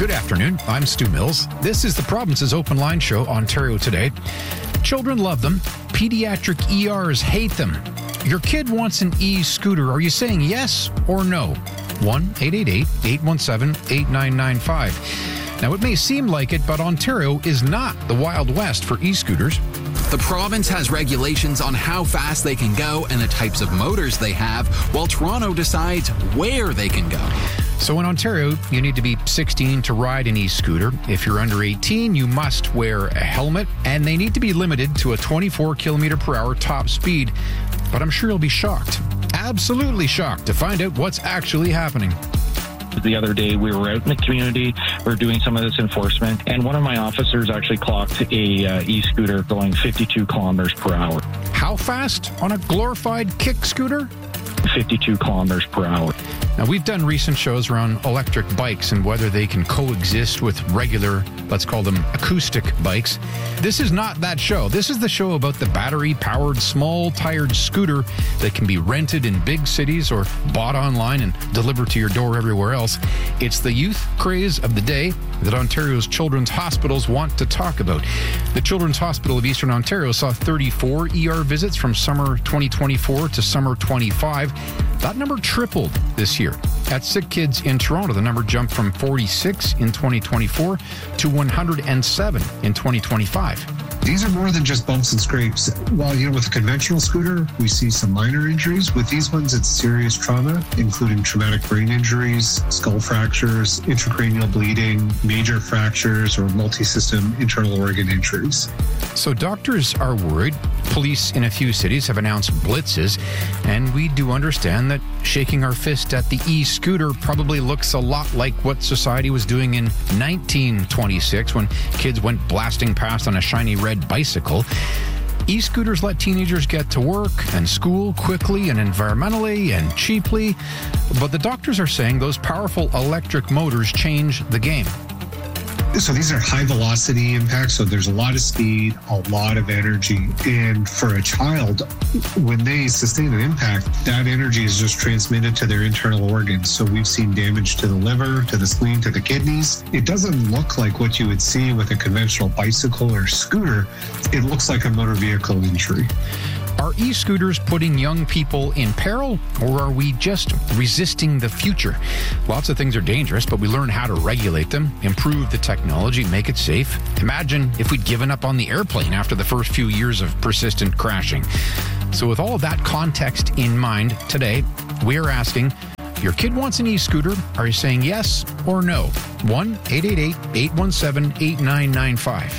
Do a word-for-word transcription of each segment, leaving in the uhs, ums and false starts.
Good afternoon. I'm Stu Mills. This is the province's open line show, Ontario Today. Children love them. Pediatric E Rs hate them. Your kid wants an e-scooter. Are you saying yes or no? one eight eight eight, eight one seven, eight nine nine five. Now, it may seem like it, but Ontario is not the Wild West for e-scooters. The province has regulations on how fast they can go and the types of motors they have, while Toronto decides where they can go. So in Ontario, you need to be sixteen to ride an e-scooter. If you're under eighteen, you must wear a helmet, and they need to be limited to a twenty-four kilometer per hour top speed. But I'm sure you'll be shocked, absolutely shocked, to find out what's actually happening. The other day, we were out in the community, we were doing some of this enforcement, and one of my officers actually clocked a uh, e-scooter going fifty-two kilometers per hour. How fast on a glorified kick scooter? fifty-two kilometers per hour. Now, we've done recent shows around electric bikes and whether they can coexist with regular, let's call them acoustic bikes. This is not that show. This is the show about the battery-powered, small-tired scooter that can be rented in big cities or bought online and delivered to your door everywhere else. It's the youth craze of the day that Ontario's children's hospitals want to talk about. The Children's Hospital of Eastern Ontario saw thirty-four E R visits from summer twenty twenty-four to summer twenty-five. That number tripled this year. At Sick Kids in Toronto, the number jumped from forty-six in twenty twenty-four to one hundred seven in twenty twenty-five. These are more than just bumps and scrapes. While, you know, with a conventional scooter, we see some minor injuries. With these ones, it's serious trauma, including traumatic brain injuries, skull fractures, intracranial bleeding, major fractures, or multi-system internal organ injuries. So doctors are worried. Police in a few cities have announced blitzes, and we do understand that shaking our fist at the e-scooter probably looks a lot like what society was doing in nineteen twenty-six when kids went blasting past on a shiny red bicycle. E-scooters let teenagers get to work and school quickly and environmentally and cheaply, but the doctors are saying those powerful electric motors change the game. So these are high velocity impacts, so there's a lot of speed, a lot of energy. And for a child, when they sustain an impact, that energy is just transmitted to their internal organs. So we've seen damage to the liver, to the spleen, to the kidneys. It doesn't look like what you would see with a conventional bicycle or scooter. It looks like a motor vehicle injury. Are e-scooters putting young people in peril, or are we just resisting the future? Lots of things are dangerous, but we learn how to regulate them, improve the technology, make it safe. Imagine if we'd given up on the airplane after the first few years of persistent crashing. So with all of that context in mind, today, we are asking, your kid wants an e-scooter. Are you saying yes or no? one eight eight eight, eight one seven, eight nine nine five.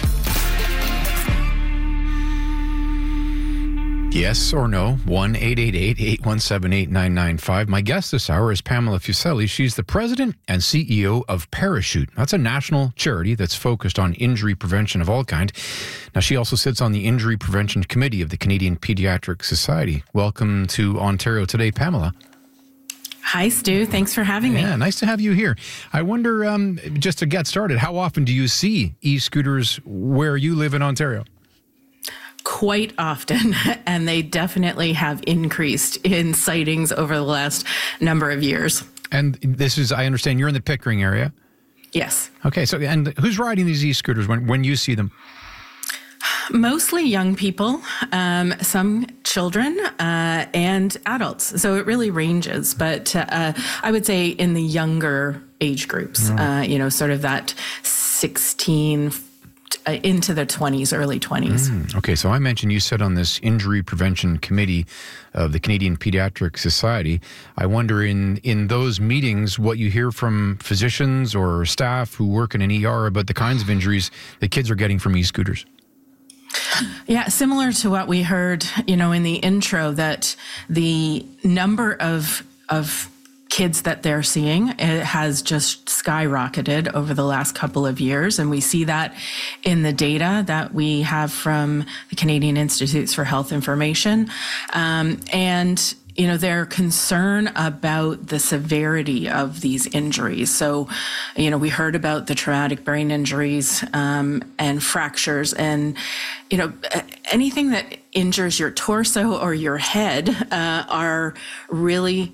Yes or no, one eight eight eight, eight one seven, eight nine nine five. My guest this hour is Pamela Fuselli. She's the president and C E O of Parachute. That's a national charity that's focused on injury prevention of all kind. Now, she also sits on the Injury Prevention Committee of the Canadian Pediatric Society. Welcome to Ontario Today, Pamela. Hi, Stu. Thanks for having me. Yeah, nice to have you here. I wonder, um, just to get started, how often do you see e-scooters where you live in Ontario? Quite often, and they definitely have increased in sightings over the last number of years. And this is, I understand, you're in the Pickering area? Yes. Okay, so, and who's riding these e-scooters when, when you see them? Mostly young people, um, some children, uh, and adults. So it really ranges, but uh, I would say in the younger age groups, mm. uh, you know, sort of that sixteen Uh, into the twenties, early twenties. Mm, okay, so I mentioned you sit on this Injury Prevention Committee of the Canadian Pediatric Society. I wonder in, in those meetings what you hear from physicians or staff who work in an E R about the kinds of injuries that kids are getting from e-scooters. Yeah, similar to what we heard, you know, in the intro, that the number of of kids that they're seeing, it has just skyrocketed over the last couple of years. And we see that in the data that we have from the Canadian Institutes for Health Information. Um, and, you know, their concern about the severity of these injuries. So, you know, we heard about the traumatic brain injuries um, and fractures, and, you know, anything that injures your torso or your head uh, are really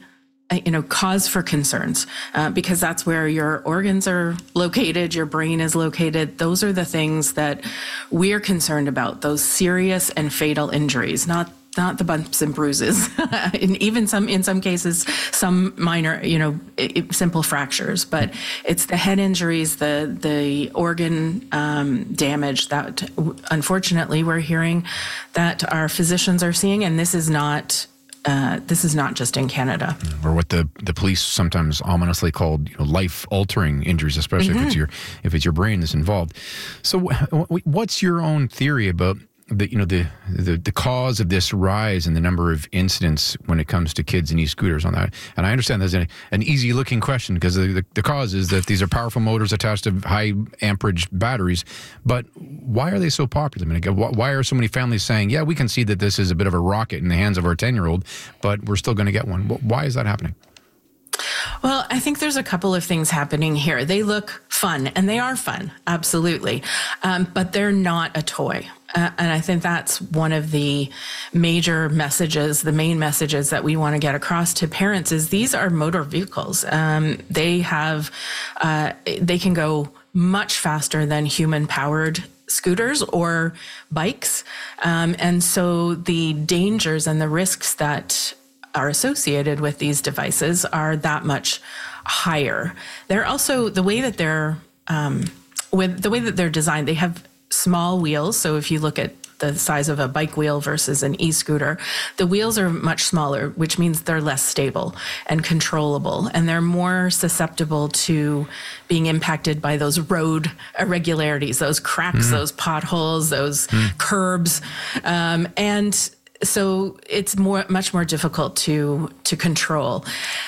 you know, cause for concerns uh, because that's where your organs are located, your brain is located. Those are the things that we're concerned about, those serious and fatal injuries, not not the bumps and bruises, and even some, in some cases, some minor, you know, simple fractures. But it's the head injuries, the the organ um, damage that, unfortunately, we're hearing that our physicians are seeing, and this is not. Uh, this is not just in Canada. Or what the, the police sometimes ominously called, you know, life-altering injuries, especially mm-hmm. if it's your if it's your brain that's involved. So, what's your own theory about the you know the, the the cause of this rise in the number of incidents when it comes to kids and e-scooters on that? And I understand there's an, an easy-looking question because the, the the cause is that these are powerful motors attached to high amperage batteries. But why are they so popular? I mean, why are so many families saying, "Yeah, we can see that this is a bit of a rocket in the hands of our ten-year-old, but we're still going to get one"? Why is that happening? Well, I think there's a couple of things happening here. They look fun, and they are fun, absolutely, um, but they're not a toy. Uh, and I think that's one of the major messages, the main messages that we want to get across to parents is these are motor vehicles. Um, they have, uh, they can go much faster than human-powered scooters or bikes. Um, and so the dangers and the risks that are associated with these devices are that much higher. They're also, the way that they're, um, with the way that they're designed, they have small wheels. So if you look at the size of a bike wheel versus an e-scooter, the wheels are much smaller, which means they're less stable and controllable, and they're more susceptible to being impacted by those road irregularities, those cracks, mm-hmm. those potholes, those mm. curbs, um, and so it's more, much more difficult to to control.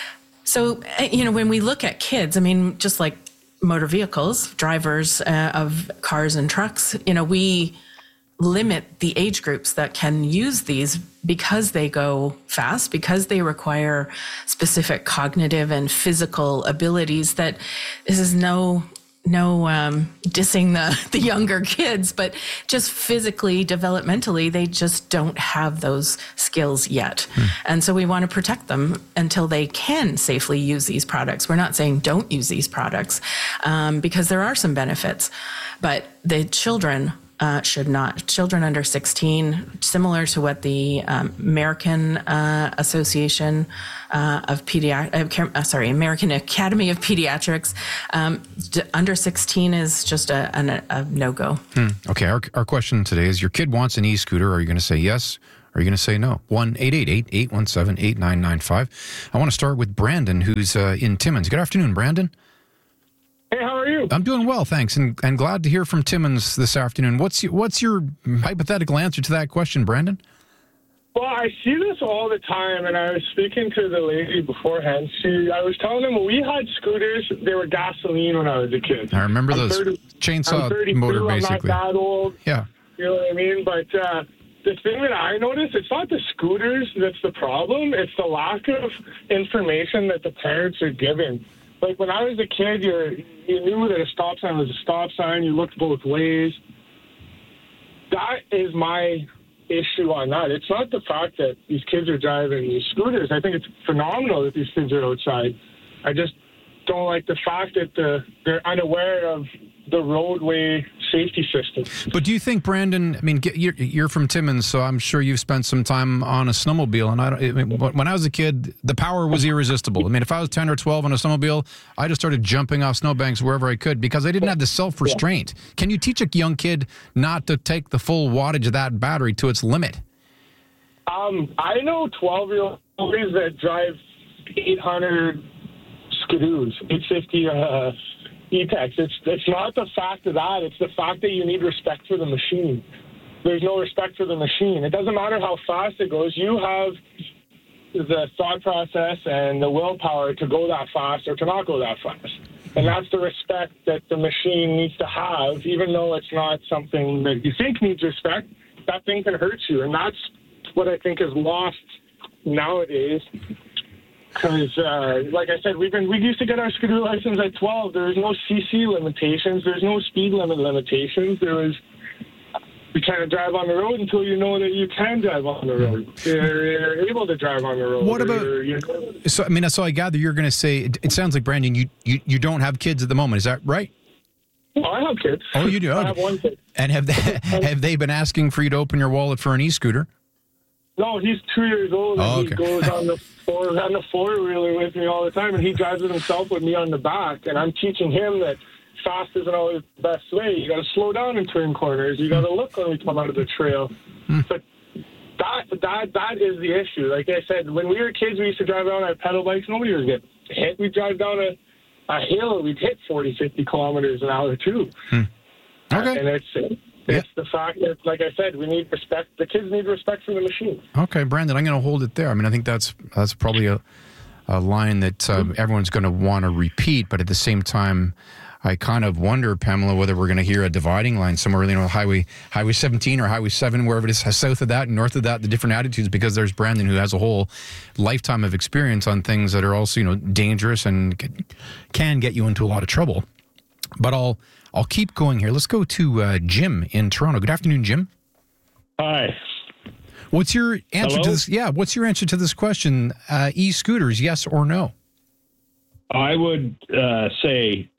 So, you know, when we look at kids, I mean, just like motor vehicles, drivers uh, of cars and trucks, you know, we limit the age groups that can use these because they go fast, because they require specific cognitive and physical abilities that this is no, no um, dissing the, the younger kids, but just physically, developmentally, they just don't have those skills yet. Hmm. And so we want to protect them until they can safely use these products. We're not saying don't use these products um, because there are some benefits, but the children Uh, should not. Children under sixteen, similar to what the um, American uh, Association uh, of Pediatrics, uh, sorry, American Academy of Pediatrics, um, d- under sixteen is just a, a, a no-go. Hmm. Okay, our, our question today is, your kid wants an e-scooter. Are you going to say yes? Or are you going to say no? one eight eight eight, eight one seven, eight nine nine five. I want to start with Brandon, who's uh, in Timmins. Good afternoon, Brandon. Hey, how are you? I'm doing well, thanks, and, and glad to hear from Timmins this afternoon. What's your, what's your hypothetical answer to that question, Brandon? Well, I see this all the time, and I was speaking to the lady beforehand. She, I was telling them when we had scooters, they were gasoline when I was a kid. I remember I'm those thirty, chainsaw I'm motor, basically. I'm not that old. Yeah. You know what I mean? But uh, the thing that I notice, it's not the scooters that's the problem. It's the lack of information that the parents are given. Like, when I was a kid, you're, you knew that a stop sign was a stop sign. You looked both ways. That is my issue on that. It's not the fact that these kids are driving these scooters. I think it's phenomenal that these kids are outside. I just don't like the fact that the, they're unaware of the roadway safety system. But do you think, Brandon, I mean, you're, you're from Timmins, so I'm sure you've spent some time on a snowmobile. And I, don't, I mean, when I was a kid, the power was irresistible. I mean, if I was ten or twelve on a snowmobile, I just started jumping off snowbanks wherever I could because I didn't have the self-restraint. Yeah. Can you teach a young kid not to take the full wattage of that battery to its limit? Um, I know twelve-year-olds that drive eight hundred Skidoos, eight fifty uh E-Tex. It's it's not the fact of that. It's the fact that you need respect for the machine. There's no respect for the machine. It doesn't matter how fast it goes. You have the thought process and the willpower to go that fast or to not go that fast. And that's the respect that the machine needs to have, even though it's not something that you think needs respect. That thing can hurt you. And that's what I think is lost nowadays. Because, uh, like I said, we've been we used to get our scooter license at twelve. There was no C C limitations. There's no speed limit limitations. There was you can't drive on the road until you know that you can drive on the road. You're, you're able to drive on the road. What about? You know, So I mean, so I gather you're going to say it, it sounds like, Brandon, you, you you don't have kids at the moment. Is that right? oh, I have kids. Oh, you do. I Okay. have one kid. And have they have they been asking for you to open your wallet for an e-scooter? No, he's two years old, and Oh, he okay. goes on the four on the four wheeler with me all the time, and he drives it himself with me on the back, and I'm teaching him that fast isn't always the best way. You got to slow down and turn corners. You got to look when we come out of the trail. But that that that is the issue. Like I said, when we were kids, we used to drive around our pedal bikes. Nobody was getting hit. We'd drive down a, a hill, we'd hit forty, fifty kilometers an hour too. Okay. And it's it's the fact that, like I said, we need respect. The kids need respect for the machine. Okay, Brandon, I'm going to hold it there. I mean, I think that's that's probably a, a line that uh, everyone's going to want to repeat, but at the same time, I kind of wonder, Pamela, whether we're going to hear a dividing line somewhere, you know, Highway Highway seventeen or Highway seven, wherever it is, south of that and north of that, the different attitudes, because there's Brandon who has a whole lifetime of experience on things that are also, you know, dangerous and can get you into a lot of trouble. But I'll I'll keep going here. Let's go to uh, Jim in Toronto. Good afternoon, Jim. Hi. What's your answer Hello? to this? Yeah, what's your answer to this question? Uh, e-scooters, yes or no? I would uh, say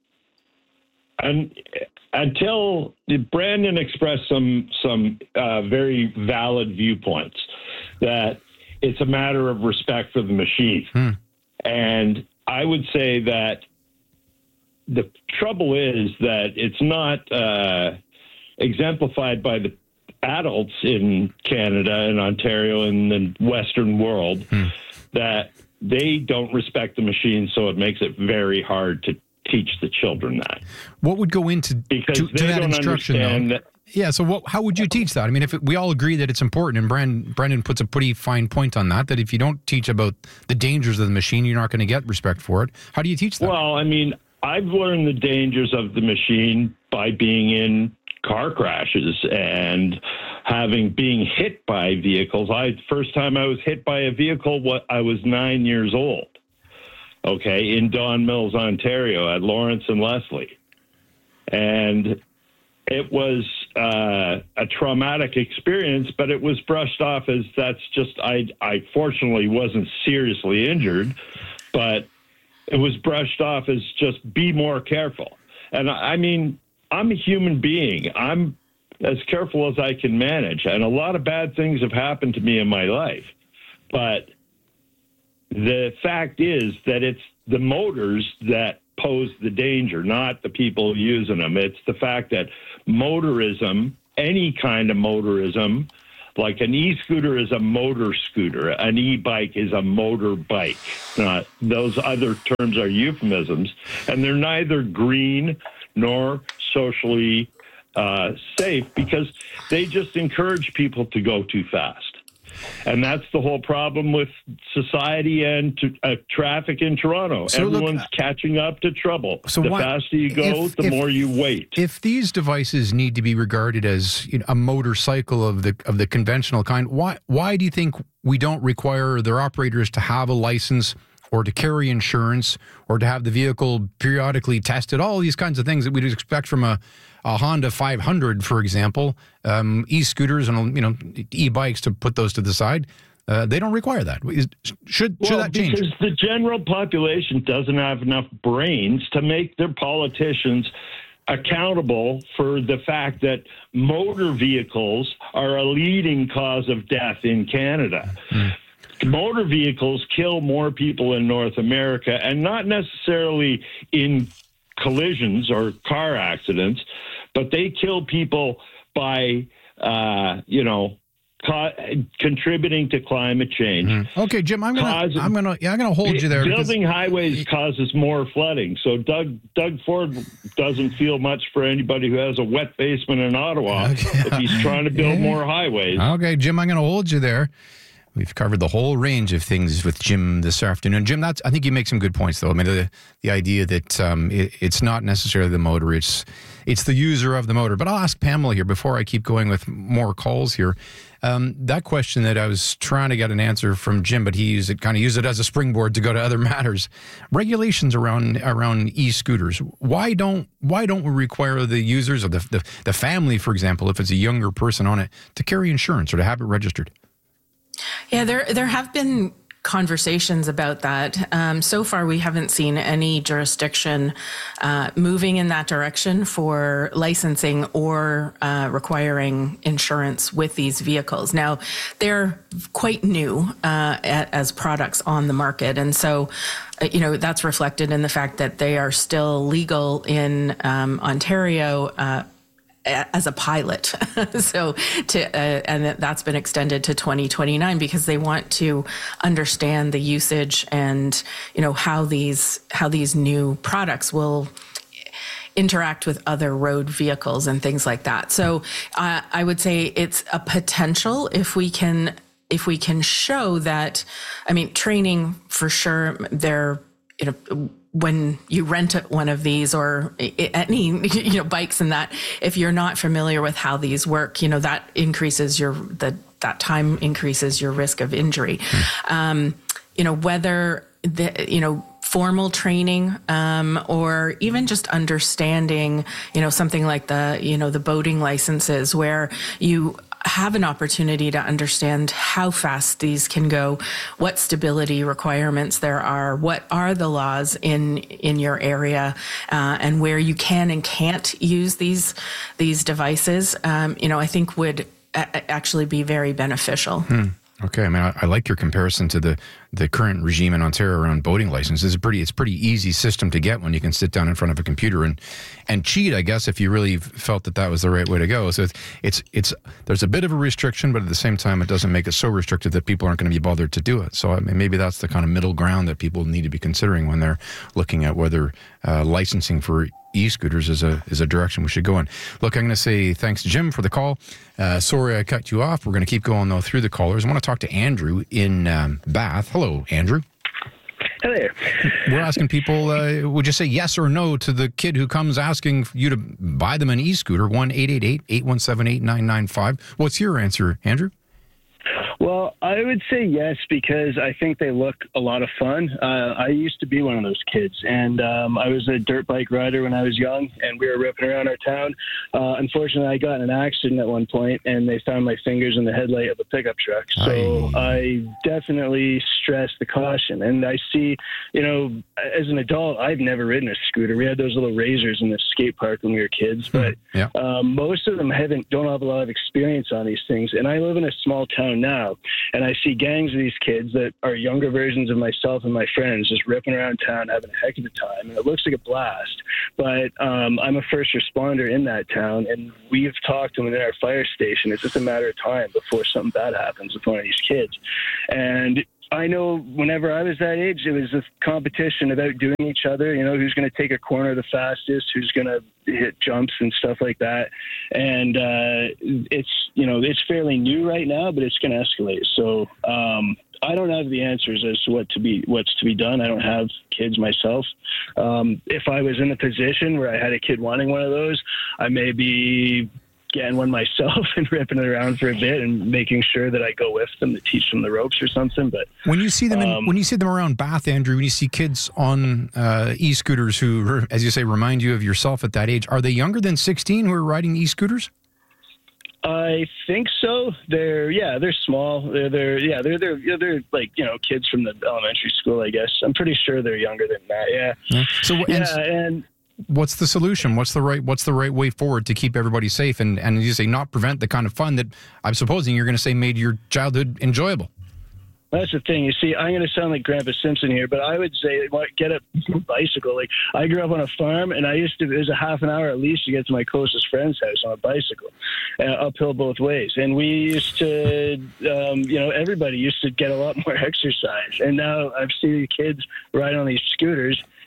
un, until Brandon expressed some some uh, very valid viewpoints that it's a matter of respect for the machine. Hmm. And I would say that the trouble is that it's not uh, exemplified by the adults in Canada and Ontario and the Western world Hmm. that they don't respect the machine, so it makes it very hard to teach the children that. What would go into Because to, they to that don't instruction, understand though? that. Yeah, so what, how would you teach that? I mean, if it, we all agree that it's important, and Brandon, Brandon puts a pretty fine point on that, that if you don't teach about the dangers of the machine, you're not going to get respect for it. How do you teach that? Well, I mean, I've learned the dangers of the machine by being in car crashes and having being hit by vehicles. I first time I was hit by a vehicle, what I was nine years old. Okay, in Don Mills, Ontario, at Lawrence and Leslie, and it was uh, a traumatic experience. But it was brushed off as that's just I. I fortunately wasn't seriously injured, but it was brushed off as just be more careful. And I mean, I'm a human being. I'm as careful as I can manage. And a lot of bad things have happened to me in my life. But the fact is that it's the motors that pose the danger, not the people using them. It's the fact that motorism, any kind of motorism, like an e-scooter is a motor scooter. An e-bike is a motor bike. Uh, those other terms are euphemisms, and they're neither green nor socially uh, safe because they just encourage people to go too fast. And that's the whole problem with society and to, uh, traffic in Toronto. So look, Everyone's catching up to trouble. So the why- faster you go, if- the if- more you wait. If these devices need to be regarded as, you know, a motorcycle of the of the conventional kind, why why do you think we don't require their operators to have a license or to carry insurance or to have the vehicle periodically tested? All these kinds of things that we'd expect from a, a Honda five hundred, for example, um, e-scooters and, you know, e-bikes, to put those to the side. Uh, they don't require that. Is, should should Well, that change? because the general population doesn't have enough brains to make their politicians accountable for the fact that motor vehicles are a leading cause of death in Canada. Mm. Motor vehicles kill more people in North America, and not necessarily in collisions or car accidents, but they kill people by, uh, you know, co- contributing to climate change. Mm-hmm. Okay, Jim, I'm gonna, Cause, I'm gonna, yeah, I'm gonna hold you there. Building because, highways causes more flooding. So Doug Doug Ford doesn't feel much for anybody who has a wet basement in Ottawa Okay. if he's trying to build Yeah. more highways. Okay, Jim, I'm gonna hold you there. We've covered the whole range of things with Jim this afternoon. Jim, that's, I think you make some good points, though. I mean, the, the idea that um, it, it's not necessarily the motor, it's it's the user of the motor. But I'll ask Pamela here before I keep going with more calls here. Um, that question that I was trying to get an answer from Jim, but he used it, kind of used it as a springboard to go to other matters. Regulations around around e-scooters. Why don't why don't we require the users or the, the the family, for example, if it's a younger person on it, to carry insurance or to have it registered? Yeah, there there have been conversations about that. Um, so far, we haven't seen any jurisdiction uh, moving in that direction for licensing or uh, requiring insurance with these vehicles. Now, they're quite new uh, as products on the market, and so you know that's reflected in the fact that they are still legal in um, Ontario. Uh, as a pilot. so to, uh, and that's been extended to twenty twenty-nine because they want to understand the usage and, you know, how these, how these new products will interact with other road vehicles and things like that. So uh, I would say it's a potential if we can, if we can show that, I mean, training for sure, they're, you know, when you rent one of these or any, you know, bikes and that, if you're not familiar with how these work, you know, that increases your, the, that time increases your risk of injury. Mm. Um, you know, whether the, you know, formal training, um, or even just understanding, you know, something like the, you know, the boating licenses where you have an opportunity to understand how fast these can go, what stability requirements there are, what are the laws in in your area, uh, and where you can and can't use these these devices. Um, you know, I think would a- actually be very beneficial. Hmm. Okay, I mean, I, I like your comparison to the, the current regime in Ontario around boating licenses. It's a pretty, it's a pretty easy system to get when you can sit down in front of a computer and, and cheat, I guess, if you really felt that that was the right way to go. So it's, it's, it's there's a bit of a restriction, but at the same time, it doesn't make it so restrictive that people aren't going to be bothered to do it. So I mean, maybe that's the kind of middle ground that people need to be considering when they're looking at whether uh, licensing for e-scooters is a is a direction we should go in. Look, I'm going to say thanks to Jim for the call. Uh, sorry I cut you off. We're going to keep going, though, through the callers. I want to talk to Andrew in um, Bath. Hello, Andrew. Hello. We're asking people, uh, would you say yes or no to the kid who comes asking you to buy them an e-scooter? one eight eight eight, eight one seven, eight nine nine five. What's your answer, Andrew? Well, I would say yes, because I think they look a lot of fun. Uh, I used to be one of those kids, and um, I was a dirt bike rider when I was young, and we were ripping around our town. Uh, unfortunately, I got in an accident at one point, and they found my fingers in the headlight of a pickup truck. So Aye. I definitely stress the caution. And I see, you know, as an adult, I've never ridden a scooter. We had those little razors in the skate park when we were kids, but yeah. um, most of them haven't don't have a lot of experience on these things. And I live in a small town now, and I see gangs of these kids that are younger versions of myself and my friends just ripping around town, having a heck of a time. And it looks like a blast. But um, I'm a first responder in that town, and we've talked to them in our fire station. It's just a matter of time before something bad happens with one of these kids. And I know whenever I was that age, it was a competition about doing each other, you know, who's going to take a corner the fastest, who's going to hit jumps and stuff like that. And uh, it's, you know, it's fairly new right now, but it's going to escalate. So um, I don't have the answers as to what to be, what's to be done. I don't have kids myself. Um, if I was in a position where I had a kid wanting one of those, I may be getting one myself and ripping it around for a bit and making sure that I go with them to teach them the ropes or something. But when you see them, in, um, when you see them around Bath, Andrew, when you see kids on uh, e-scooters who, as you say, remind you of yourself at that age, are they younger than sixteen who are riding e-scooters? I think so. They're yeah, they're small. They're they're yeah, they're they're yeah, they're like, you know, kids from the elementary school, I guess. I'm pretty sure they're younger than that. Yeah. Yeah. So and, yeah, and. What's the solution? What's the right What's the right way forward to keep everybody safe and, and as you say, not prevent the kind of fun that I'm supposing you're going to say made your childhood enjoyable? That's the thing. You see, I'm going to sound like Grandpa Simpson here, but I would say get a bicycle. Like, I grew up on a farm, and I used to, it was a half an hour at least to get to my closest friend's house on a bicycle, uh, uphill both ways. And we used to, um, you know, everybody used to get a lot more exercise. And now I've seen kids ride on these scooters,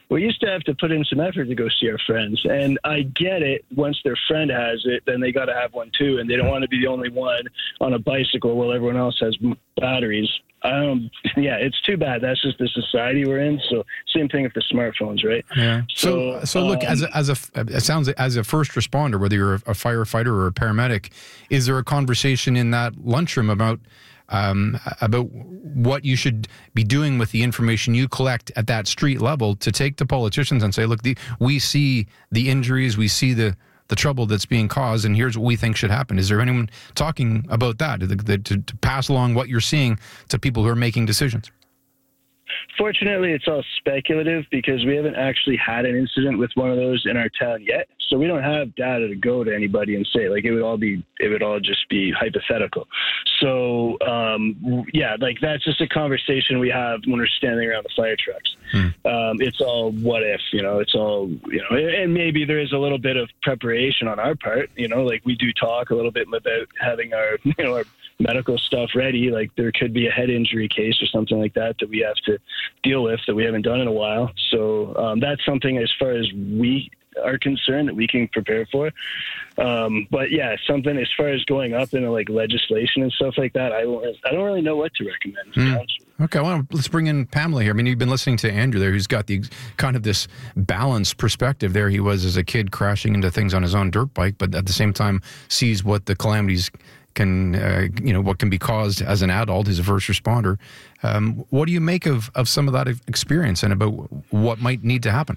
we used to have to put in some effort to go see our friends. And I get it. Once their friend has it, then they got to have one too. And they don't want to be the only one on a bicycle while everyone else has batteries. Um, yeah, it's too bad. That's just the society we're in. So same thing with the smartphones, right? Yeah. So, so, so look, um, as a, as a, it sounds like as a first responder, whether you're a firefighter or a paramedic, is there a conversation in that lunchroom about um, about what you should be doing with the information you collect at that street level to take to politicians and say, look, the, we see the injuries, we see the the trouble that's being caused, and here's what we think should happen. Is there anyone talking about that, to, to, to pass along what you're seeing to people who are making decisions? Fortunately, it's all speculative because we haven't actually had an incident with one of those in our town yet. So we don't have data to go to anybody and say, like, it would all be, it would all just be hypothetical. So, um, yeah, like that's just a conversation we have when we're standing around the fire trucks. Hmm. Um, it's all what if, you know, it's all, you know, and maybe there is a little bit of preparation on our part, you know, like we do talk a little bit about having our, you know, our medical stuff ready. Like there could be a head injury case or something like that that we have to deal with that we haven't done in a while. So um, that's something as far as we are concerned that we can prepare for. Um, but yeah, something as far as going up into like legislation and stuff like that, I don't, I don't really know what to recommend. Mm. Okay, well, let's bring in Pamela here. I mean, you've been listening to Andrew there, who's got the kind of this balanced perspective. There he was as a kid crashing into things on his own dirt bike, but at the same time sees what the calamities can, uh, you know, what can be caused as an adult, as a first responder. Um, what do you make of, of some of that experience and about what might need to happen?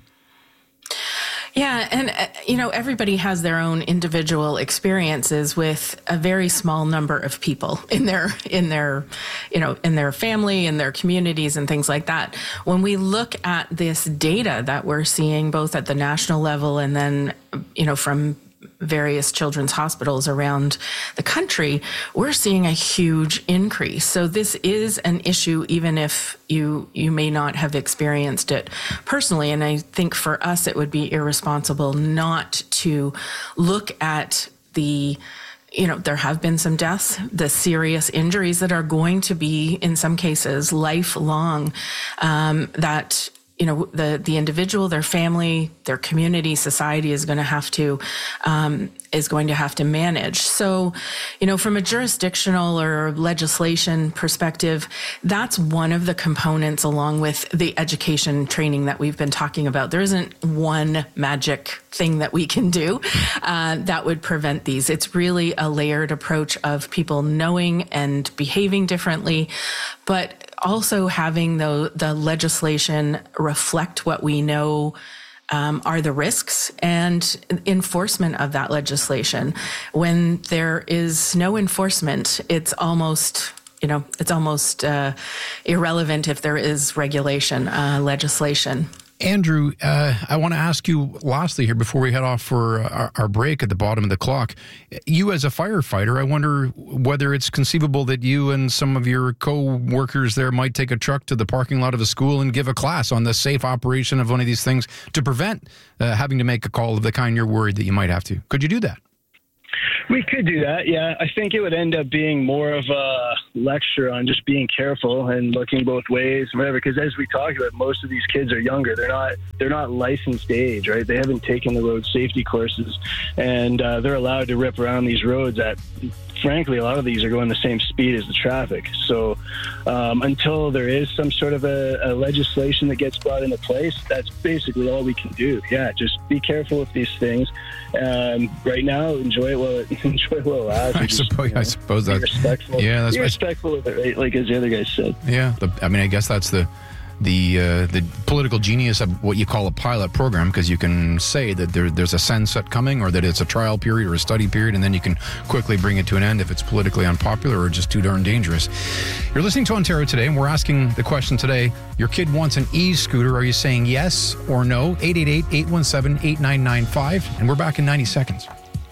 Yeah, and, uh, you know, everybody has their own individual experiences with a very small number of people in their, in their, you know, in their family, in their communities and things like that. When we look at this data that we're seeing both at the national level and then, you know, from various children's hospitals around the country, we're seeing a huge increase. So this is an issue, even if you you may not have experienced it personally. And I think for us, it would be irresponsible not to look at the, you know, there have been some deaths, the serious injuries that are going to be, in some cases, lifelong, um, that you know, the, the individual, their family, their community, society is going to have to, um, is going to have to manage. So, you know, from a jurisdictional or legislation perspective, that's one of the components along with the education training that we've been talking about. There isn't one magic thing that we can do uh, that would prevent these. It's really a layered approach of people knowing and behaving differently, but also having the, the legislation reflect what we know um, are the risks and enforcement of that legislation. When there is no enforcement, it's almost, you know, it's almost uh, irrelevant if there is regulation, uh, legislation. Andrew, uh, I want to ask you lastly here before we head off for our, our break at the bottom of the clock. You as a firefighter, I wonder whether it's conceivable that you and some of your co-workers there might take a truck to the parking lot of a school and give a class on the safe operation of one of these things to prevent uh, having to make a call of the kind you're worried that you might have to. Could you do that? We could do that, yeah. I think it would end up being more of a lecture on just being careful and looking both ways, whatever. Because as we talked about, most of these kids are younger. They're not they're not licensed age, right? They haven't taken the road safety courses, and uh, they're allowed to rip around these roads at, frankly, a lot of these are going the same speed as the traffic. So um, until there is some sort of a, a legislation that gets brought into place, that's basically all we can do. Yeah, just be careful with these things. Um, right now, enjoy it while it, enjoy it while it lasts. I just, suppose, you know, I suppose that's respectful. Yeah, that's be respectful of it, right? Like as the other guys said. Yeah, the, I mean, I guess that's the the uh, the political genius of what you call a pilot program, because you can say that there, there's a sunset coming, or that it's a trial period or a study period, and then you can quickly bring it to an end if it's politically unpopular or just too darn dangerous. You're listening to Ontario Today, and we're asking the question today: your kid wants an e-scooter. Are you saying yes or no? eight eight eight, eight one seven, eight nine nine five, and we're back in ninety seconds.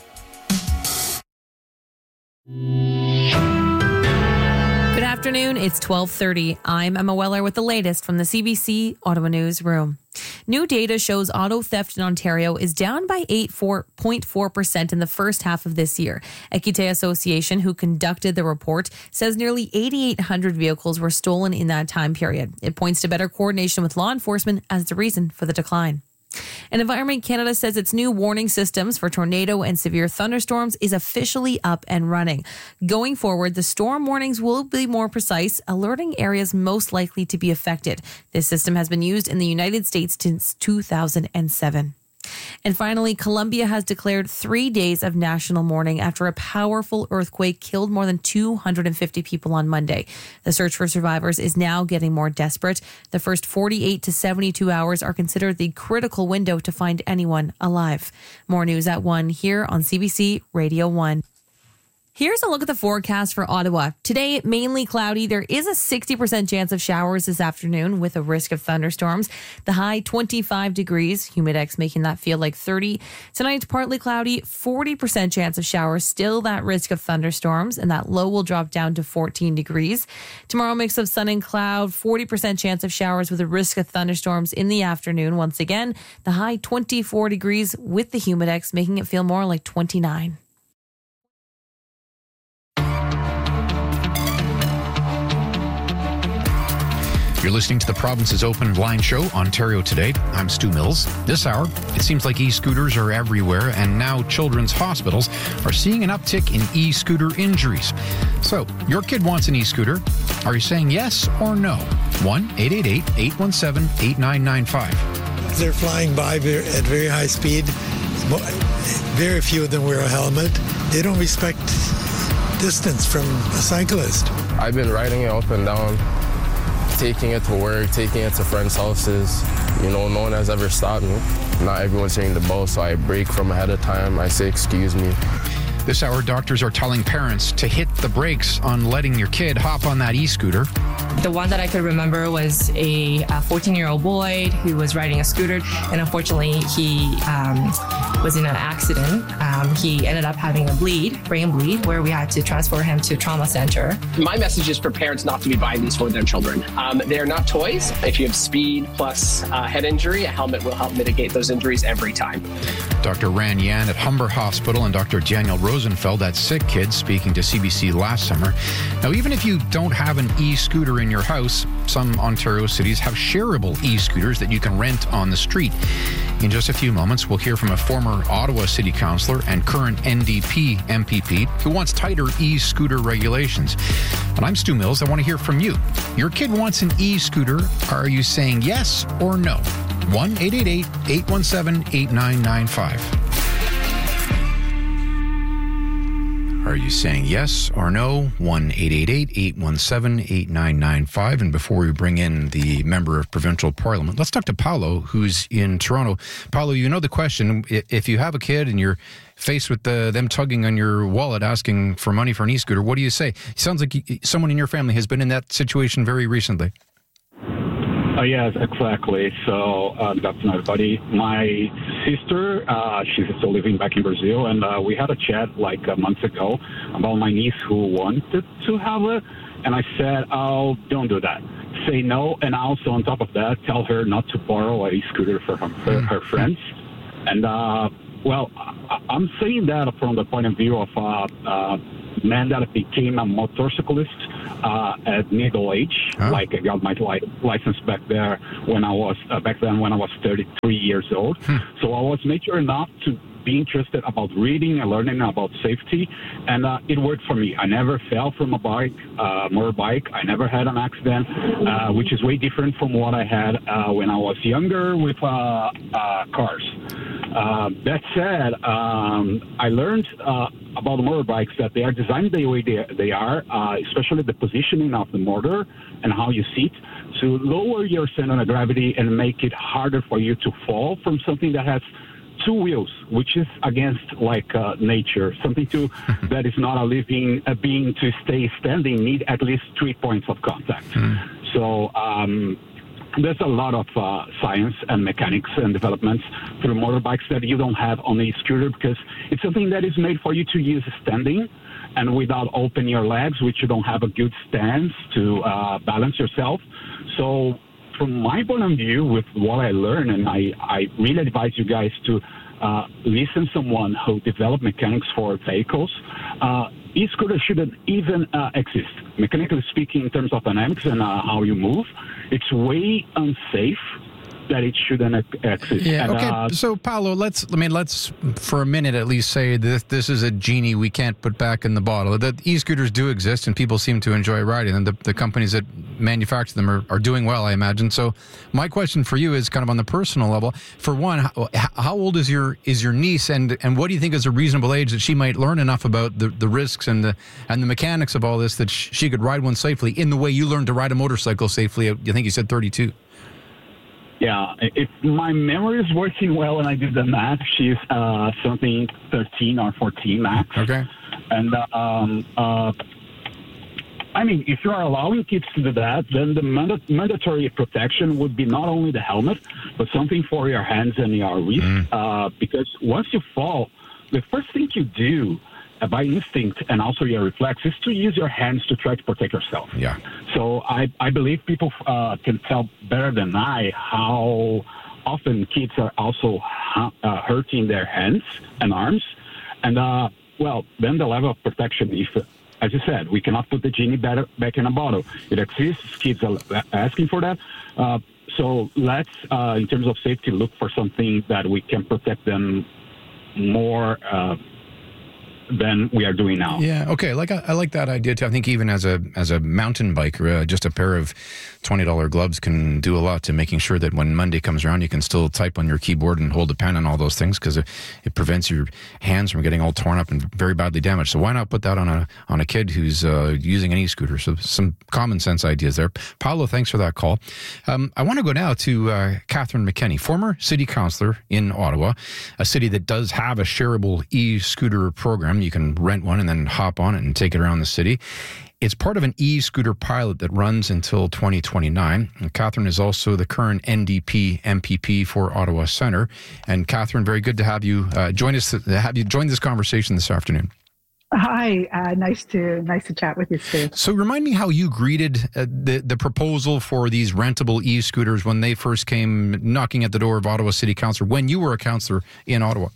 Good afternoon. It's twelve thirty. I'm Emma Weller with the latest from the C B C Ottawa Newsroom. New data shows auto theft in Ontario is down by eight point four percent in the first half of this year. Equite Association, who conducted the report, says nearly eighty-eight hundred vehicles were stolen in that time period. It points to better coordination with law enforcement as the reason for the decline. And Environment Canada says its new warning systems for tornado and severe thunderstorms is officially up and running. Going forward, the storm warnings will be more precise, alerting areas most likely to be affected. This system has been used in the United States since two thousand seven. And finally, Colombia has declared three days of national mourning after a powerful earthquake killed more than two hundred fifty people on Monday. The search for survivors is now getting more desperate. The first forty-eight to seventy-two hours are considered the critical window to find anyone alive. More news at one here on C B C Radio one. Here's a look at the forecast for Ottawa. Today, mainly cloudy. There is a sixty percent chance of showers this afternoon with a risk of thunderstorms. The high twenty-five degrees, humidex making that feel like thirty. Tonight, partly cloudy, forty percent chance of showers, still that risk of thunderstorms, and that low will drop down to fourteen degrees. Tomorrow, mix of sun and cloud, forty percent chance of showers with a risk of thunderstorms in the afternoon. Once again, the high twenty-four degrees with the humidex making it feel more like twenty-nine. You're listening to the Province's Open Line Show, Ontario Today. I'm Stu Mills. This hour, it seems like e-scooters are everywhere, and now children's hospitals are seeing an uptick in e-scooter injuries. So, your kid wants an e-scooter. Are you saying yes or no? one eight eight eight, eight one seven, eight nine nine five. They're flying by at very high speed. Very few of them wear a helmet. They don't respect distance from a cyclist. I've been riding it up and down, taking it to work, taking it to friends' houses. You know, no one has ever stopped me. Not everyone's hitting the ball, so I brake from ahead of time. I say, excuse me. This hour, doctors are telling parents to hit the brakes on letting your kid hop on that e-scooter. The one that I could remember was a fourteen-year-old boy who was riding a scooter, and unfortunately, he um, was in an accident. Um, he ended up having a bleed, brain bleed, where we had to transfer him to trauma center. My message is for parents not to be buying these for their children. Um, they're not toys. If you have speed plus uh, head injury, a helmet will help mitigate those injuries every time. Doctor Ran Yan at Humber Hospital and Doctor Daniel Rosenfeld at Sick Kids speaking to C B C last summer. Now, even if you don't have an e-scooter in your house, some Ontario cities have shareable e-scooters that you can rent on the street. In just a few moments, we'll hear from a former Ottawa City Councillor and current N D P M P P who wants tighter e-scooter regulations. And I'm Stu Mills. I want to hear from you. Your kid wants an e-scooter. Are you saying yes or no? one eight eight eight, eight one seven, eight nine nine five. Are you saying yes or no? one eight eight eight, eight one seven, eight nine nine five. And before we bring in the member of provincial parliament, let's talk to Paolo, who's in Toronto. Paolo, you know the question. If you have a kid and you're faced with the, them tugging on your wallet asking for money for an e-scooter, what do you say? It sounds like someone in your family has been in that situation very recently. Uh, yes, exactly. So uh, good afternoon, everybody. My sister, uh, she's still living back in Brazil, and uh, we had a chat like a month ago about my niece who wanted to have it, and I said, oh, don't do that. Say no, and also on top of that, tell her not to borrow a e-scooter for her, for her friends. And, uh, well, I- I'm saying that from the point of view of a uh, uh, man that became a motorcyclist uh, at middle age. Huh? Like I got my li- license back there when I was uh, back then when I was thirty-three years old. Hmm. So I was mature enough to be interested about reading and learning about safety, and uh, it worked for me. I never fell from a bike, uh, motorbike. I never had an accident, uh, which is way different from what I had uh, when I was younger with uh, uh, cars. Uh, that said, um, I learned uh, about motorbikes that they are designed the way they, they are, uh, especially the positioning of the motor and how you sit, to lower your center of gravity and make it harder for you to fall from something that has two wheels, which is against like uh, nature. Something to that is not a living a being to stay standing need at least three points of contact. Mm. So um, there's a lot of uh, science and mechanics and developments through motorbikes that you don't have on a scooter, because it's something that is made for you to use standing and without opening your legs, which you don't have a good stance to uh, balance yourself. So from my point of view, with what I learned, and I, I really advise you guys to uh, listen to someone who developed mechanics for vehicles. Uh, e-scooter shouldn't even uh, exist. Mechanically speaking, in terms of dynamics and uh, how you move, it's way unsafe that it shouldn't exist. Yeah. And, Okay. uh, So, Paolo, let's. I mean, let's for a minute at least say this. This is a genie we can't put back in the bottle. The e-scooters do exist, and people seem to enjoy riding them. The, the companies that manufacture them are, are doing well, I imagine. So, my question for you is kind of on the personal level. For one, how, how old is your is your niece, and and what do you think is a reasonable age that she might learn enough about the, the risks and the and the mechanics of all this that sh- she could ride one safely in the way you learned to ride a motorcycle safely? I think you said thirty-two. Yeah, if my memory is working well and I did the math, she's uh, something thirteen or fourteen max. Okay. And, uh, um, uh, I mean, if you are allowing kids to do that, then the manda- mandatory protection would be not only the helmet, but something for your hands and your wrist. Mm. Uh, because once you fall, the first thing you do uh, by instinct and also your reflex is to use your hands to try to protect yourself. Yeah. So I, I believe people uh, can tell better than I how often kids are also ha- uh, hurting their hands and arms. And, uh, well, then the level of protection, if, as you said, we cannot put the genie better, back in a bottle. It exists. Kids are asking for that. Uh, so let's, uh, in terms of safety, look for something that we can protect them more uh, than we are doing now. Yeah. Okay. Like I, I like that idea too. I think even as a as a mountain biker, uh, just a pair of twenty dollar gloves can do a lot to making sure that when Monday comes around, you can still type on your keyboard and hold a pen and all those things, because it, it prevents your hands from getting all torn up and very badly damaged. So why not put that on a on a kid who's uh, using an e-scooter? So some common sense ideas there. Paolo, thanks for that call. Um, I want to go now to uh, Catherine McKenney, former city councillor in Ottawa, a city that does have a shareable e-scooter program. You can rent one and then hop on it and take it around the city. It's part of an e-scooter pilot that runs until twenty twenty-nine. And Catherine is also the current N D P M P P for Ottawa Centre. And Catherine, very good to have you uh, join us. Have you join this conversation this afternoon? Hi, uh, nice to nice to chat with you, Steve. So, remind me how you greeted uh, the the proposal for these rentable e-scooters when they first came knocking at the door of Ottawa City Council when you were a councillor in Ottawa.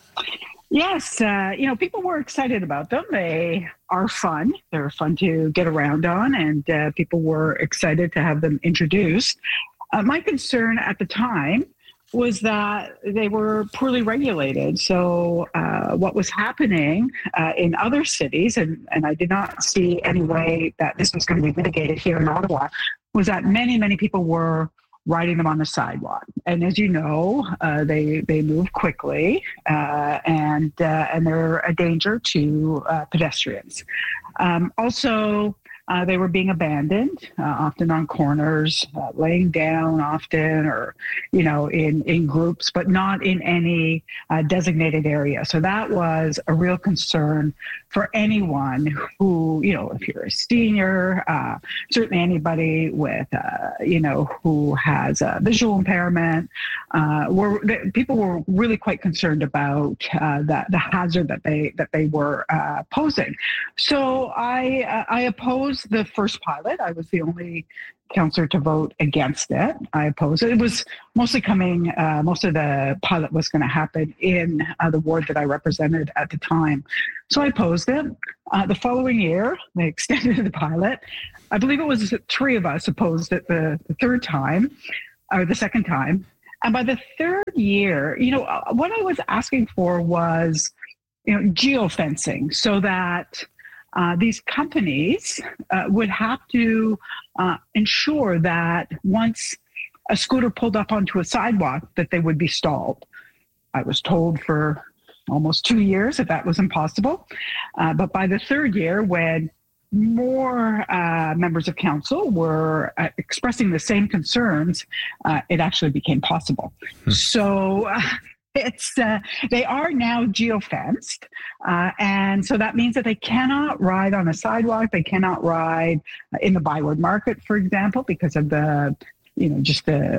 Yes, uh, you know, people were excited about them. They are fun. They're fun to get around on, and uh, people were excited to have them introduced. Uh, my concern at the time was that they were poorly regulated. So uh, what was happening uh, in other cities, and, and I did not see any way that this was going to be mitigated here in Ottawa, was that many, many people were riding them on the sidewalk. And as you know, uh, they they move quickly uh, and uh, and they're a danger to uh, pedestrians. Um, also, uh, they were being abandoned, uh, often on corners, uh, laying down often, or, you know, in, in groups, but not in any uh, designated area. So that was a real concern for anyone who, you know, if you're a senior, uh, certainly anybody with, uh, you know, who has a visual impairment, uh, were the, people were really quite concerned about uh, the, the hazard that they that they were uh, posing. So I uh, I opposed the first pilot. I was the only councillor to vote against it. I opposed it. It was mostly coming, uh, most of the pilot was going to happen in uh, the ward that I represented at the time. So I opposed it. Uh, the following year, they extended the pilot. I believe it was three of us opposed it the, the third time, or the second time. And by the third year, you know, what I was asking for was, you know, geofencing, so that Uh, these companies uh, would have to uh, ensure that once a scooter pulled up onto a sidewalk, that they would be stalled. I was told for almost two years that that was impossible. Uh, but by the third year, when more uh, members of council were uh, expressing the same concerns, uh, it actually became possible. Hmm. So uh, It's uh, they are now geofenced, uh, and so that means that they cannot ride on a sidewalk. They cannot ride in the Byward Market, for example, because of the, you know, just the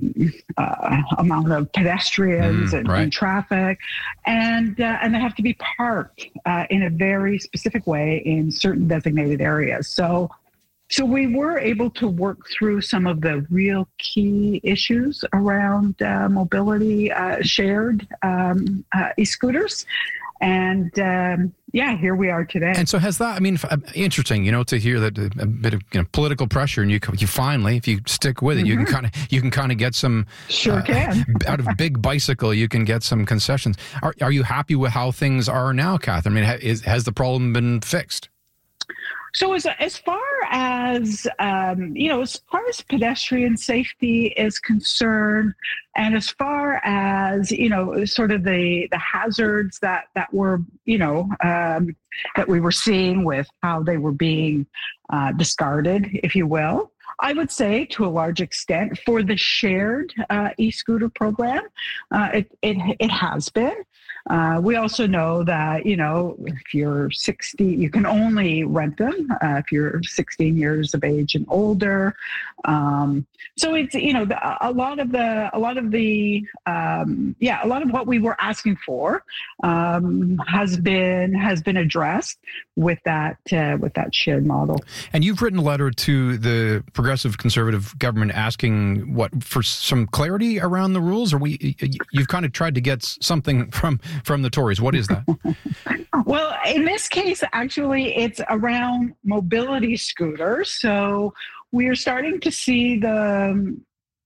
uh, amount of pedestrians mm, and, right. and traffic, and uh, and they have to be parked uh, in a very specific way in certain designated areas. So So we were able to work through some of the real key issues around uh, mobility, uh, shared um, uh, e-scooters. And um, yeah, here we are today. And so has that, I mean, interesting, you know, to hear that a bit of you know, political pressure, and you you finally, if you stick with it, mm-hmm. you can kind of you can kind of get some sure uh, can out of Big Bicycle, you can get some concessions. Are are you happy with how things are now, Catherine? I mean, ha, is, has the problem been fixed? So as as far as um, you know, as far as pedestrian safety is concerned, and as far as you know, sort of the the hazards that that were you know um, that we were seeing with how they were being uh, discarded, if you will, I would say to a large extent for the shared uh, e-scooter program, uh, it, it it has been. Uh, we also know that, you know, if you're sixty, you can only rent them uh, if you're sixteen years of age and older. Um, so it's, you know, a lot of the, a lot of the, um, yeah, a lot of what we were asking for um, has been, has been addressed with that, uh, with that shared model. And you've written a letter to the Progressive Conservative government asking what, for some clarity around the rules, or we, you've kind of tried to get something from, from the Tories. What is that? Well, in this case, actually, it's around mobility scooters. So we are starting to see the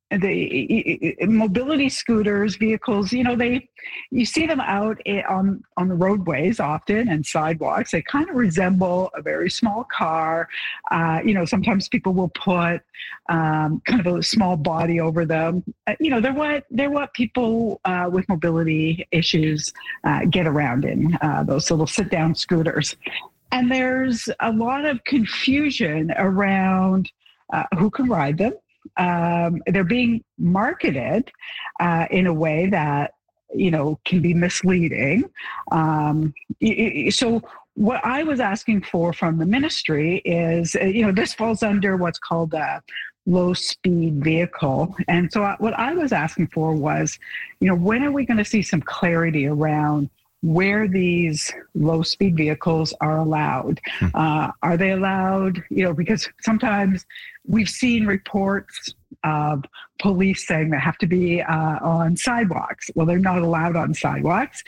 the mobility scooters, vehicles, you know, they, you see them out on, on the roadways often and sidewalks. They kind of resemble a very small car. Uh, you know, sometimes people will put um, kind of a small body over them. Uh, you know, they're what, they're what people uh, with mobility issues uh, get around in, uh, those little sit down scooters. And there's a lot of confusion around uh, who can ride them. Um, they're being marketed uh, in a way that, you know, can be misleading. Um, so what I was asking for from the ministry is, you know, this falls under what's called a low speed vehicle. And so what I was asking for was, you know, when are we going to see some clarity around where these low speed vehicles are allowed? Uh, are they allowed, you know, because sometimes we've seen reports of police saying they have to be uh, on sidewalks. Well, they're not allowed on sidewalks,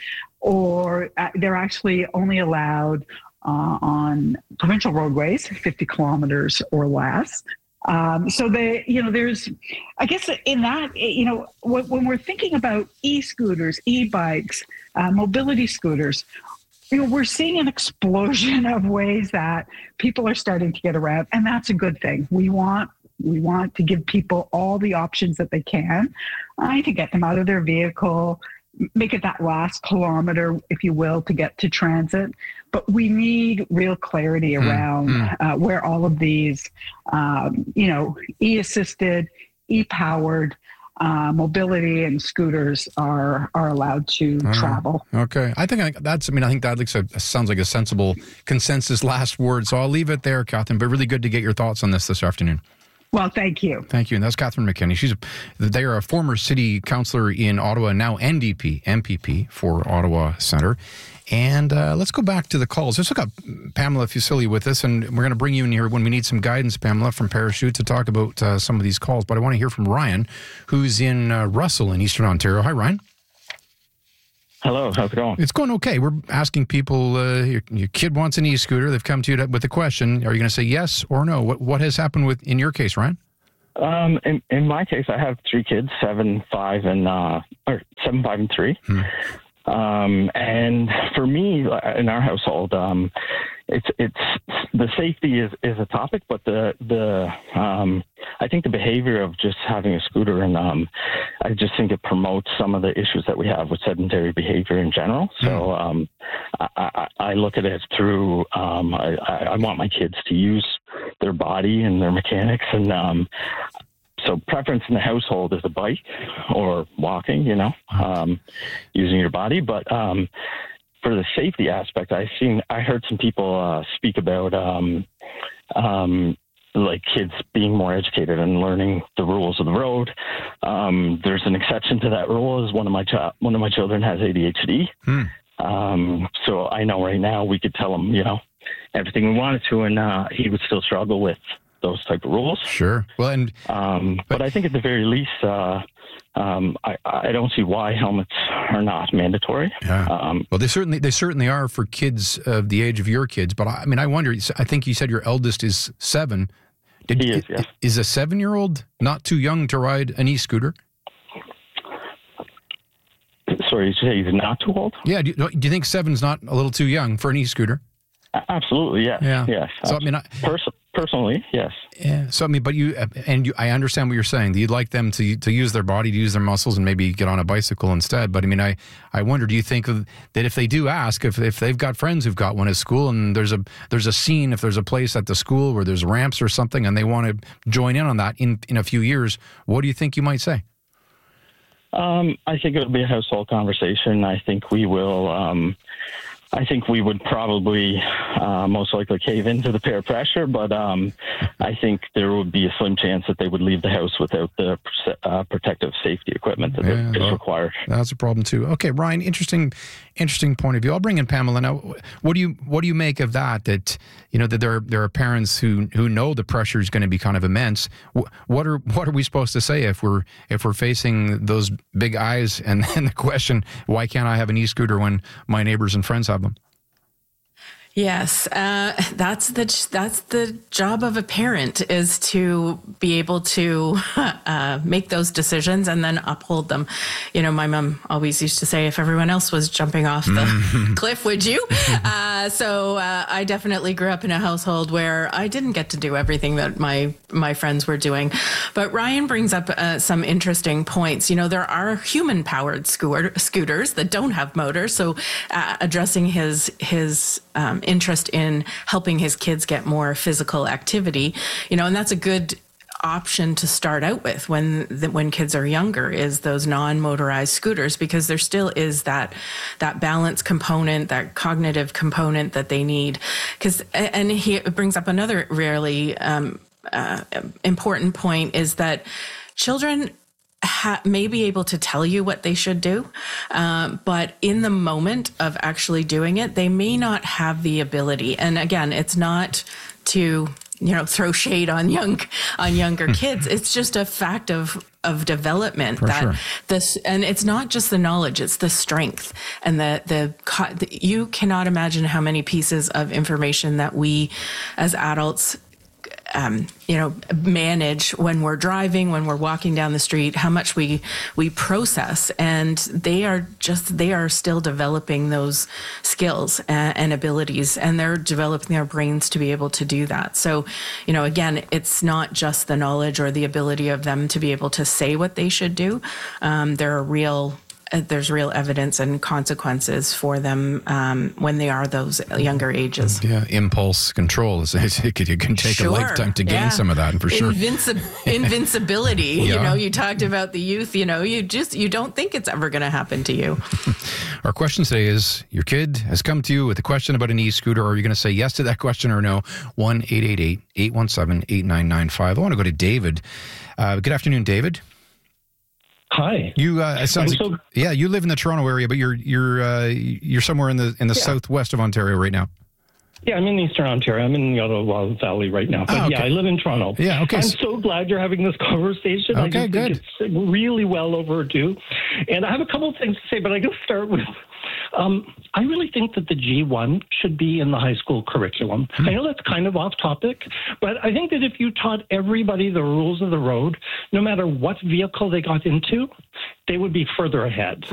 or uh, they're actually only allowed uh, on provincial roadways, fifty kilometers or less. Um, so they, you know, there's, I guess in that, you know, when, when we're thinking about e-scooters, e-bikes, uh, mobility scooters, you know, we're seeing an explosion of ways that people are starting to get around, and that's a good thing. We want, we want to give people all the options that they can uh, to get them out of their vehicle, make it that last kilometer, if you will, to get to transit. But we need real clarity around mm, mm. Uh, where all of these, um, you know, e-assisted, e-powered uh, mobility and scooters are are allowed to uh, travel. Okay, I think I, that's. I mean, I think that looks a, sounds like a sensible consensus last word. So I'll leave it there, Catherine. But really good to get your thoughts on this this afternoon. Well, thank you. Thank you. And that's Catherine McKinney. She's a, they are a former city councillor in Ottawa, now N D P, M P P for Ottawa Centre. And uh, let's go back to the calls. Let's look up Pamela Fusilli with us, and we're going to bring you in here when we need some guidance, Pamela, from Parachute to talk about uh, some of these calls. But I want to hear from Ryan, who's in uh, Russell in Eastern Ontario. Hi, Ryan. Hello, how's it going? It's going okay. We're asking people, uh, your, your kid wants an e-scooter. They've come to you with a question. Are you going to say yes or no? What what has happened with in your case, Ryan? Um, in, in my case, I have three kids, seven, five, and uh, or seven, five, and three. Hmm. Um, and for me, in our household, um, it's it's the safety is, is a topic, but the the um, I think the behavior of just having a scooter, and um, I just think it promotes some of the issues that we have with sedentary behavior in general. So um, I, I, I look at it through um, I, I want my kids to use their body and their mechanics, and um, so preference in the household is a bike or walking, you know, um, using your body. But um, for the safety aspect, I seen, I heard some people uh, speak about um, um, like kids being more educated and learning the rules of the road. Um, there's an exception to that rule. Is one of my chi- one of my children has A D H D. Hmm. Um, so I know right now we could tell him, you know, everything we wanted to, and uh, he would still struggle with those type of rules. Sure. Well, and um, but, but I think at the very least, uh, um, I, I don't see why helmets are not mandatory. Yeah. Um, well, they certainly they certainly are for kids of the age of your kids. But I, I mean, I wonder. I think you said your eldest is seven. Did, he is. Yes. Is a seven-year-old not too young to ride an e-scooter? Sorry, you say he's not too old? Yeah. Do you, do you think seven's not a little too young for an e-scooter? Absolutely, yes. Yeah. Yes. So I mean, I, Pers- personally, yes. Yeah. So I mean, but you and you, I understand what you're saying. You'd like them to to use their body, to use their muscles, and maybe get on a bicycle instead. But I mean, I, I wonder, do you think that if they do ask, if if they've got friends who've got one at school, and there's a there's a scene, if there's a place at the school where there's ramps or something, and they want to join in on that in in a few years, what do you think you might say? Um, I think it would be a household conversation. I think we will. Um, I think we would probably uh, most likely cave into the peer pressure, but um, I think there would be a slim chance that they would leave the house without the uh, protective safety equipment that yeah, is well, required. That's a problem too. Okay, Ryan, interesting, interesting point of view. I'll bring in Pamela now. What do you what do you make of that? That you know that there there are parents who who know the pressure is going to be kind of immense. What are what are we supposed to say if we're if we're facing those big eyes and then the question, why can't I have an e-scooter when my neighbors and friends have them? Yes, uh, that's the that's the job of a parent, is to be able to uh, make those decisions and then uphold them. You know, my mom always used to say, if everyone else was jumping off the mm-hmm. cliff, would you? Uh, so uh, I definitely grew up in a household where I didn't get to do everything that my my friends were doing. But Ryan brings up uh, some interesting points. You know, there are human-powered scooter, scooters that don't have motors. So uh, addressing his his um, interest in helping his kids get more physical activity, you know, and that's a good option to start out with when the, when kids are younger, is those non-motorized scooters, because there still is that that balance component, that cognitive component that they need. Because and he brings up another really um, uh, important point, is that children Ha, may be able to tell you what they should do, um, but in the moment of actually doing it, they may not have the ability. And again, it's not to, you know, throw shade on young on younger kids. It's just a fact of of development. For that sure. this, and it's not just the knowledge; it's the strength and the, the the. You cannot imagine how many pieces of information that we, as adults, Um, you know, manage when we're driving, when we're walking down the street, how much we we process, and they are just they are still developing those skills and, and abilities, and they're developing their brains to be able to do that. So, you know, again, it's not just the knowledge or the ability of them to be able to say what they should do. Um, there are real there's real evidence and consequences for them um, when they are those younger ages. Yeah, impulse control is it can, it can take sure. a lifetime to gain yeah. some of that, for sure. Invinci- invincibility. Yeah. You know, you talked about the youth. You know, you just you don't think it's ever going to happen to you. Our question today is: your kid has come to you with a question about an e-scooter. Are you going to say yes to that question or no? One eight eight eight eight one seven eight nine nine five. I want to go to David. Uh, good afternoon, David. Hi. You uh, it sounds so, like, yeah, you live in the Toronto area, but you're you're uh, you're somewhere in the in the yeah. southwest of Ontario right now. Yeah, I'm in Eastern Ontario. I'm in the Ottawa Valley right now. But oh, okay. yeah, I live in Toronto. Yeah, okay. I'm so glad you're having this conversation. Okay, I just good. think it's really well overdue. And I have a couple of things to say, but I got to start with, um, I really think that the G one should be in the high school curriculum. Hmm. I know that's kind of off topic, but I think that if you taught everybody the rules of the road, no matter what vehicle they got into, they would be further ahead.